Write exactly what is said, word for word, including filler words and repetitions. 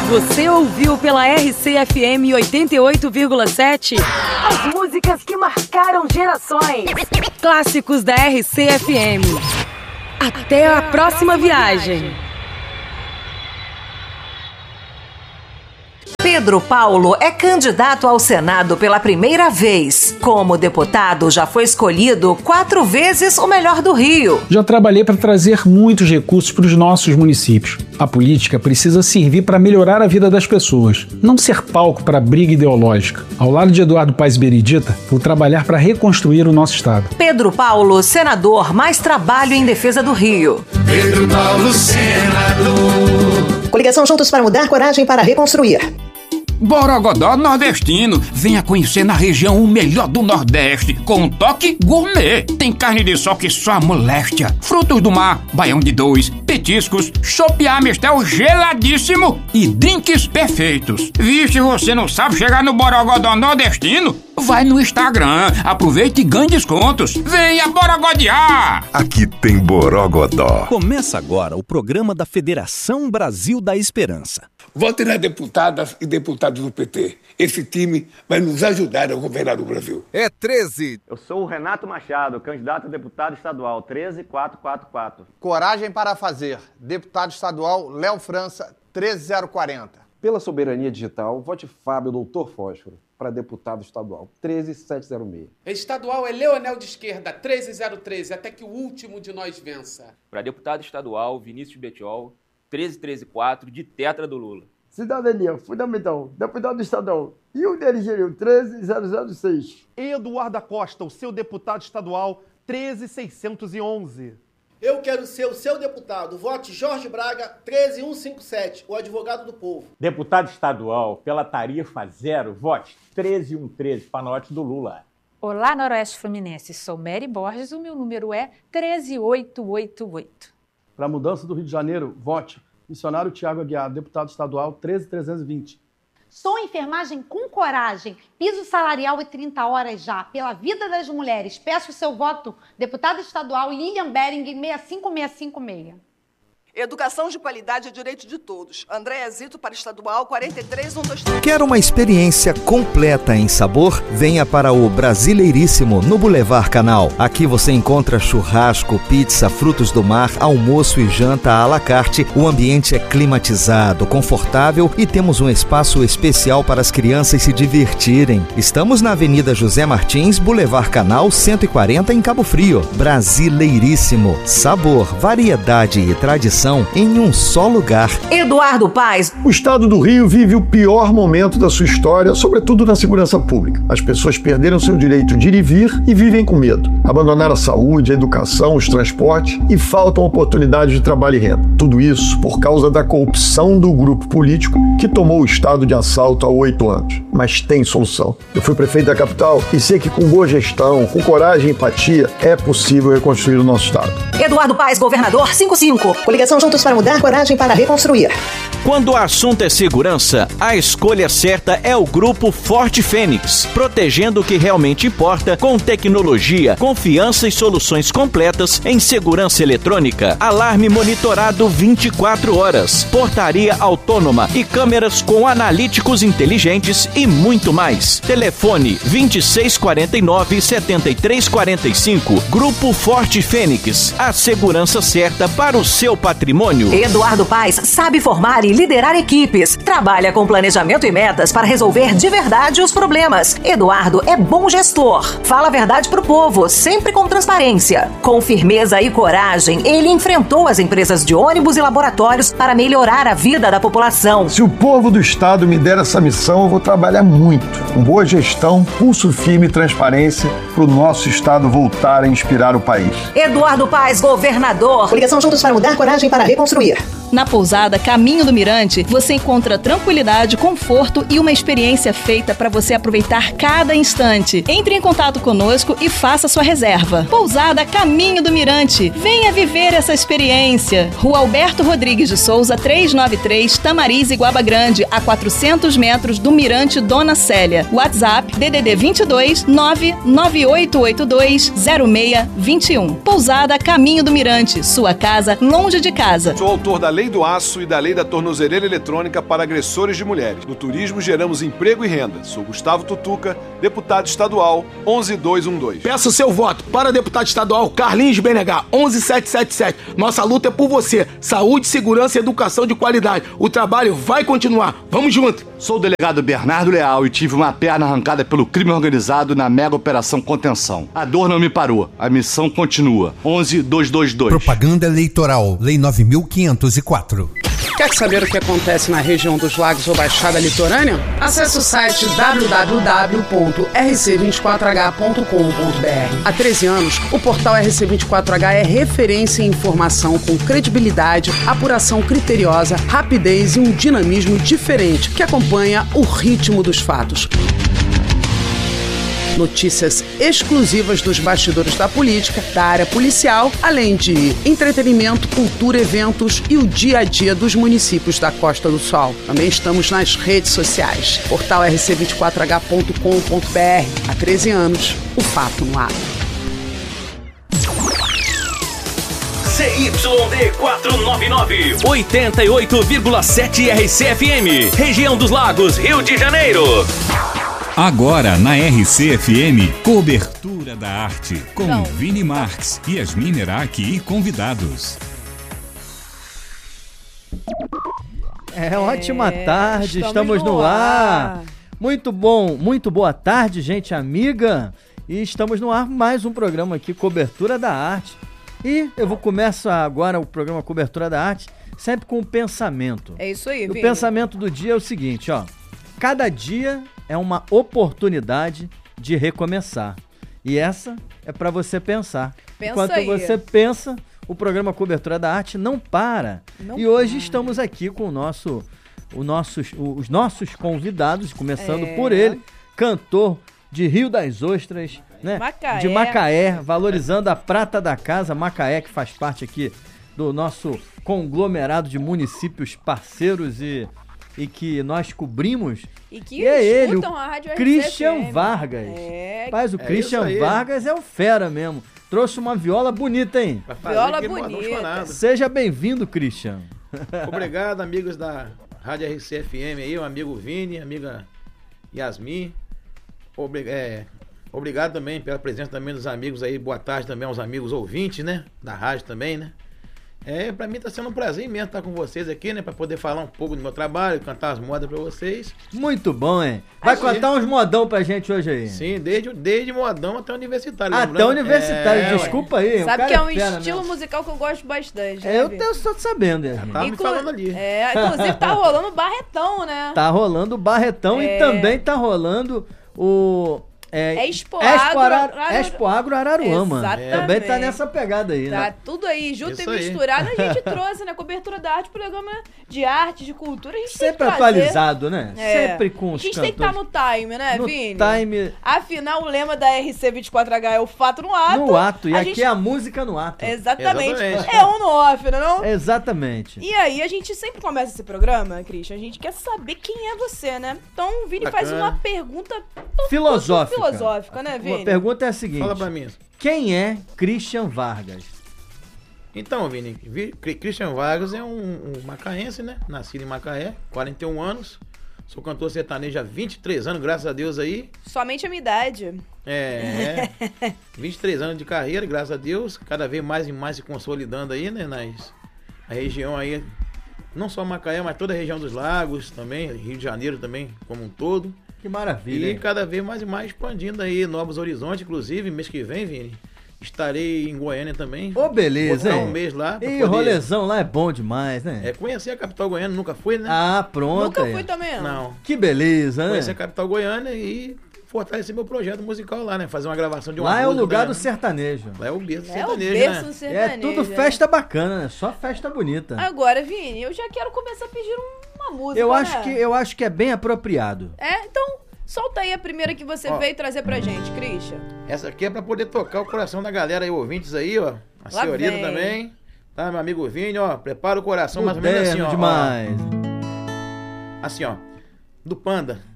Você ouviu pela R C F M oitenta e oito vírgula sete as músicas que marcaram gerações. Clássicos da R C F M. Até a próxima viagem. Pedro Paulo é candidato ao Senado pela primeira vez. Como deputado, já foi escolhido quatro vezes o melhor do Rio. Já trabalhei para trazer muitos recursos para os nossos municípios. A política precisa servir para melhorar a vida das pessoas, não ser palco para briga ideológica. Ao lado de Eduardo Paes Beredita, vou trabalhar para reconstruir o nosso estado. Pedro Paulo, senador, mais trabalho em defesa do Rio. Pedro Paulo, senador. Coligação Juntos para Mudar, coragem para reconstruir. Borogodó nordestino. Venha conhecer na região o melhor do Nordeste, com um toque gourmet. Tem carne de sol que só a moléstia, frutos do mar, baião de dois, petiscos, chopp Amistel geladíssimo e drinks perfeitos. Vixe, você não sabe chegar no Borogodó nordestino? Vai no Instagram, aproveite e ganhe descontos. Venha borogodear! Aqui tem Borogodó. Começa agora o programa da Federação Brasil da Esperança. Vote nas deputadas e deputados do P T. Esse time vai nos ajudar a governar o Brasil. É treze. Eu sou o Renato Machado, candidato a deputado estadual, treze quatro quatro quatro. Coragem para fazer. Deputado estadual, Léo França, treze zero quarenta. Pela soberania digital, vote Fábio Doutor Fósforo para deputado estadual, treze sete zero seis. Estadual é Leonel de Esquerda, treze zero treze, até que o último de nós vença. Para deputado estadual, Vinícius Betiol, treze treze quatro, de Tetra do Lula. Cidadania Fundamental, deputado estadual, e o D L G treze zero zero seis. Eduardo Costa, o seu deputado estadual, treze seiscentos e onze. Eu quero ser o seu deputado. Vote Jorge Braga, treze mil cento e cinquenta e sete, o advogado do povo. Deputado estadual, pela tarifa zero, vote treze mil cento e treze, para norte do Lula. Olá, Noroeste Fluminense. Sou Mary Borges, o meu número é treze mil oitocentos e oitenta e oito. Para a mudança do Rio de Janeiro, vote missionário Tiago Aguiar, deputado estadual, treze mil trezentos e vinte. Sou enfermagem com coragem, piso salarial e trinta horas já, pela vida das mulheres. Peço o seu voto, deputado estadual Lilian Bering, seis cinco seis cinco seis. Educação de qualidade é direito de todos. Andréa Zito para estadual, quarenta e três mil cento e vinte e três. Quer uma experiência completa em sabor? Venha para o Brasileiríssimo, no Boulevard Canal. Aqui você encontra churrasco, pizza, frutos do mar, almoço e janta à la carte. O ambiente é climatizado, confortável e temos um espaço especial para as crianças se divertirem. Estamos na Avenida José Martins, Boulevard Canal cento e quarenta, em Cabo Frio. Brasileiríssimo. Sabor, variedade e tradição em um só lugar. Eduardo Paes. O estado do Rio vive o pior momento da sua história, sobretudo na segurança pública. As pessoas perderam seu direito de ir e vir e vivem com medo. Abandonaram a saúde, a educação, os transportes e faltam oportunidades de trabalho e renda. Tudo isso por causa da corrupção do grupo político que tomou o estado de assalto há oito anos. Mas tem solução. Eu fui prefeito da capital e sei que com boa gestão, com coragem e empatia, é possível reconstruir o nosso estado. Eduardo Paes, governador, cinquenta e cinco. Coligação Juntos para Mudar, coragem para reconstruir. Quando o assunto é segurança, a escolha certa é o Grupo Forte Fênix, protegendo o que realmente importa com tecnologia, confiança e soluções completas em segurança eletrônica, alarme monitorado vinte e quatro horas, portaria autônoma e câmeras com analíticos inteligentes e muito mais. Telefone vinte e seis quarenta e nove, setenta e três quarenta e cinco. Grupo Forte Fênix, a segurança certa para o seu patrimônio. Eduardo Paes sabe formar e liderar equipes. Trabalha com planejamento e metas para resolver de verdade os problemas. Eduardo é bom gestor. Fala a verdade pro povo, sempre com transparência. Com firmeza e coragem, ele enfrentou as empresas de ônibus e laboratórios para melhorar a vida da população. Se o povo do estado me der essa missão, eu vou trabalhar muito. Com boa gestão, pulso firme e transparência para o nosso estado voltar a inspirar o país. Eduardo Paes, governador. Coligação Juntos para Mudar, coragem para reconstruir. Na pousada Caminho do Mirante, você encontra tranquilidade, conforto e uma experiência feita para você aproveitar cada instante. Entre em contato conosco e faça sua reserva. Pousada Caminho do Mirante. Venha viver essa experiência. Rua Alberto Rodrigues de Souza, trezentos e noventa e três, Tamariz, Iguaba Grande, a quatrocentos metros do Mirante Dona Célia. WhatsApp D D D vinte e dois, nove nove oito oito dois, zero seis dois um. Pousada Caminho do Mirante. Sua casa longe de casa. Sou autor da Lei do Aço e da Lei da Tornozeleira Eletrônica para agressores de mulheres. No turismo, geramos emprego e renda. Sou Gustavo Tutuca, deputado estadual onze dois um dois. Peço seu voto para deputado estadual Carlinhos B N H onze sete sete sete. Nossa luta é por você. Saúde, segurança e educação de qualidade. O trabalho vai continuar. Vamos junto. Sou o delegado Bernardo Leal e tive uma perna arrancada pelo crime organizado na mega operação Contenção. A dor não me parou. A missão continua. onze dois dois dois. Propaganda eleitoral. Lei nove mil quinhentos e quatro. Quer saber o que acontece na região dos lagos ou Baixada Litorânea? Acesse o site w w w ponto r c vinte e quatro h ponto com ponto b r. Há treze anos, o portal R C vinte e quatro H é referência em informação com credibilidade, apuração criteriosa, rapidez e um dinamismo diferente que acompanha o ritmo dos fatos. Notícias exclusivas dos bastidores da política, da área policial, além de entretenimento, cultura, eventos e o dia a dia dos municípios da Costa do Sol. Também estamos nas redes sociais. Portal r c vinte e quatro h ponto com ponto b r. Há treze anos, o fato no ar. C Y D quatrocentos e noventa e nove, oitenta e oito vírgula sete R C F M, região dos Lagos, Rio de Janeiro. Agora na R C F M, Cobertura da Arte, com Não. Vini Marques, Yasmin Merak e convidados. É, ótima tarde, estamos estamos no no ar. ar. Muito bom, muito boa tarde, gente amiga. E estamos no ar mais um programa aqui, Cobertura da Arte. E eu vou começar agora o programa Cobertura da Arte, sempre com o pensamento. É isso aí, O Vini. pensamento do dia é o seguinte, ó. Cada dia é uma oportunidade de recomeçar. E essa é para você pensar. Pensa Enquanto aí. você pensa, o programa Cobertura da Arte não para. Não e hoje para. estamos aqui com o nosso, o nossos, os nossos convidados, começando É. por ele, cantor de Rio das Ostras, né? Macaé. De Macaé, valorizando a prata da casa. Macaé, que faz parte aqui do nosso conglomerado de municípios parceiros e, e que nós cobrimos. E que é ele, escutam o a Rádio Christian R C F M. Vargas. É, Rapaz, o é Christian isso aí. Vargas é o fera mesmo. Trouxe uma viola bonita, hein? Viola bonita. Seja bem-vindo, Christian. Obrigado, amigos da Rádio R C F M aí, o amigo Vini, amiga Yasmin. Obri- é, obrigado também pela presença também dos amigos aí. Boa tarde também aos amigos ouvintes, né? Da rádio também, né? É, pra mim tá sendo um prazer imenso estar com vocês aqui, né? Pra poder falar um pouco do meu trabalho, cantar as modas pra vocês. Muito bom, hein? Vai Assim, contar uns modão pra gente hoje aí. Sim, desde, desde modão até universitário. Até lembrando- universitário, É, desculpa aí. o Sabe cara que é um fera estilo mesmo. musical que eu gosto bastante. É, né, eu Vini? tô, tô sabendo, Yasmin. Tava me Inclu- falando ali. É, inclusive tá rolando Barretão, né? Tá rolando o Barretão É. e também tá rolando o... É, Expo Expo, Agro- Ara- Agro- Expo Agro Araruama. Exatamente. Também tá nessa pegada aí, Tá né? tudo aí, junto Isso e aí. misturado. A gente trouxe na cobertura da arte, programa de arte, de cultura. A gente tem que Sempre trazer. atualizado, né? É. Sempre com os A gente tem que estar cantores. no time, né, No Vini? time. Afinal, o lema da R C vinte e quatro H é o fato no ato. No ato. E A aqui gente- é a música no ato. Exatamente. Exatamente. É um no off, não é não? Exatamente. E aí, a gente sempre começa esse programa, Christian, a gente quer saber quem é você, né? Então, o Vini faz Bacana. uma pergunta Filosófica. filosófica, né, Vini? A pergunta é a seguinte. Fala pra mim. Quem é Christian Vargas? Então, Vini, Vi- Cri- Christian Vargas é um, um macaense, né? Nascido em Macaé, quarenta e um anos. Sou cantor sertanejo há vinte e três anos, graças a Deus aí. Somente a minha idade. É, vinte e três anos de carreira, graças a Deus. Cada vez mais e mais se consolidando aí, né? Nas, na região aí, não só Macaé, mas toda a região dos lagos também, Rio de Janeiro também, como um todo. Que maravilha. E hein? cada vez mais e mais expandindo aí, novos horizontes, inclusive, mês que vem, Vini, estarei em Goiânia também. Ô, beleza, Vou ficar hein? um mês lá. pra E poder- rolezão lá é bom demais, né? É, conhecer a capital goiana, nunca fui, né? Ah, pronto. Nunca aí. fui também, não. Não. Que beleza, né? Conhecer a capital goiana e fortalecer meu projeto musical lá, né? Fazer uma gravação de uma Lá é o música, lugar né? do sertanejo. Lá é o berço do É o sertanejo, berço né? do sertanejo. É tudo né? festa bacana, né? Só festa bonita. Agora, Vini, eu já quero começar a pedir um- uma música, Eu né? acho que eu acho que é bem apropriado. É, então, solta aí a primeira que você Ó. veio trazer pra gente, Christian. Essa aqui é pra poder tocar o coração da galera aí, ouvintes aí, ó. A Lá senhorita vem. também. Tá, meu amigo Vini, ó. Prepara o coração mais ou menos assim, Moderno ó. demais. Ó. Assim, ó. Do Panda.